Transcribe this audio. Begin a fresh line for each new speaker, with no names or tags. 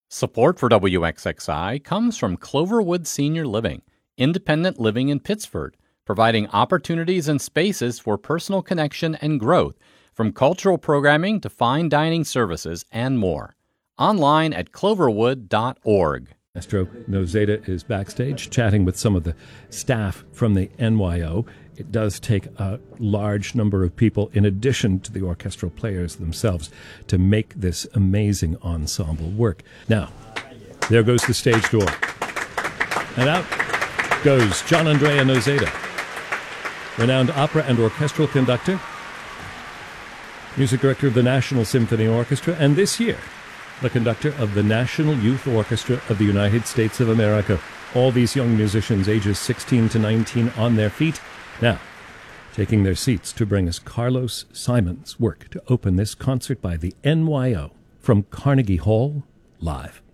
Support for WXXI comes from Cloverwood Senior Living, independent living in Pittsford, providing opportunities and spaces for personal connection and growth, from cultural programming to fine dining services and more. Online at cloverwood.org.
Maestro Nozeda is backstage chatting with some of the staff from the NYO. It does take a large number of people, in addition to the orchestral players themselves, to make this amazing ensemble work. Now, there goes the stage door. And out goes John Andrea Nozeda, renowned opera and orchestral conductor, music director of the National Symphony Orchestra, and this year, the conductor of the National Youth Orchestra of the United States of America. All these young musicians, ages 16 to 19, on their feet. Now, taking their seats to bring us Carlos Simon's work to open this concert by the NYO from Carnegie Hall, live.